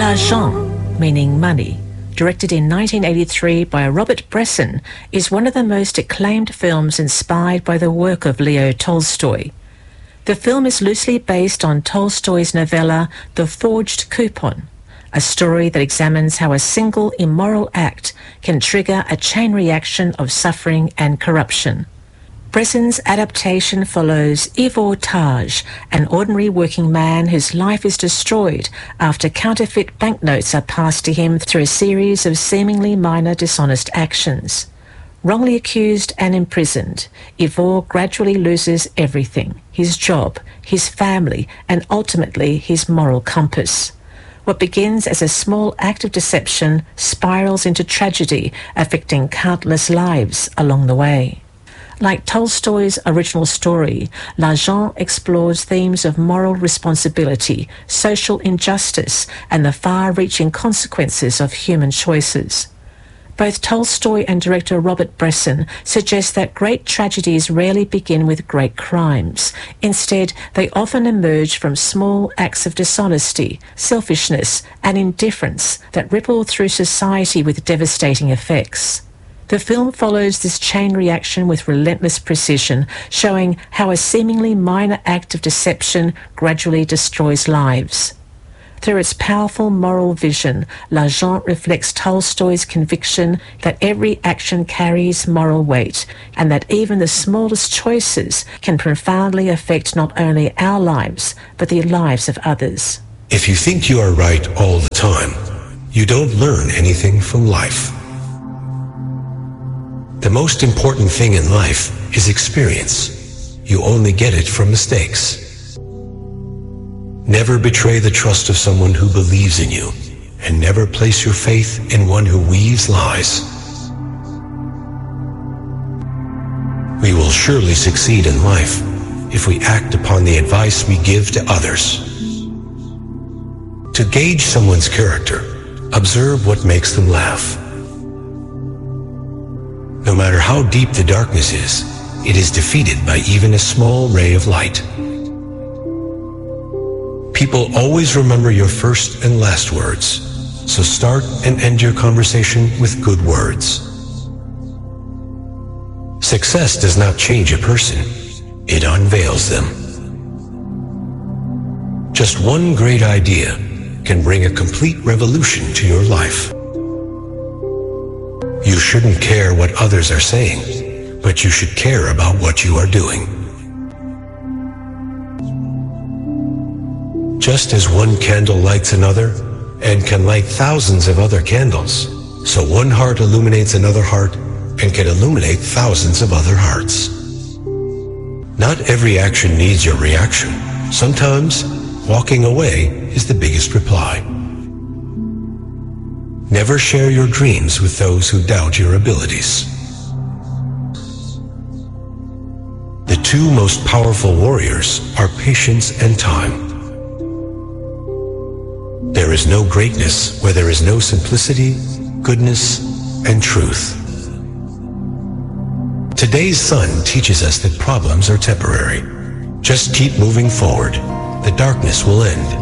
L'argent, meaning money, directed in 1983 by Robert Bresson, is one of the most acclaimed films inspired by the work of Leo Tolstoy. The film is loosely based on Tolstoy's novella The Forged Coupon, a story that examines how a single immoral act can trigger a chain reaction of suffering and corruption. Bresson's adaptation follows Ivor Taj, an ordinary working man whose life is destroyed after counterfeit banknotes are passed to him through a series of seemingly minor dishonest actions. Wrongly accused and imprisoned, Ivor gradually loses everything: his job, his family, and ultimately his moral compass. What begins as a small act of deception spirals into tragedy, affecting countless lives along the way. Like Tolstoy's original story, L'argent explores themes of moral responsibility, social injustice, and the far-reaching consequences of human choices. Both Tolstoy and director Robert Bresson suggest that great tragedies rarely begin with great crimes. Instead, they often emerge from small acts of dishonesty, selfishness, and indifference that ripple through society with devastating effects. The film follows this chain reaction with relentless precision, showing how a seemingly minor act of deception gradually destroys lives. Through its powerful moral vision, L'argent reflects Tolstoy's conviction that every action carries moral weight, and that even the smallest choices can profoundly affect not only our lives, but the lives of others. If you think you are right all the time, you don't learn anything from life. The most important thing in life is experience. You only get it from mistakes. Never betray the trust of someone who believes in you, and never place your faith in one who weaves lies. We will surely succeed in life if we act upon the advice we give to others. To gauge someone's character, observe what makes them laugh. No matter how deep the darkness is, it is defeated by even a small ray of light. People always remember your first and last words, so start and end your conversation with good words. Success does not change a person, it unveils them. Just one great idea can bring a complete revolution to your life. You shouldn't care what others are saying, but you should care about what you are doing. Just as one candle lights another and can light thousands of other candles, so one heart illuminates another heart and can illuminate thousands of other hearts. Not every action needs your reaction. Sometimes walking away is the biggest reply. Never share your dreams with those who doubt your abilities. The two most powerful warriors are patience and time. There is no greatness where there is no simplicity, goodness, and truth. Today's sun teaches us that problems are temporary. Just keep moving forward. The darkness will end.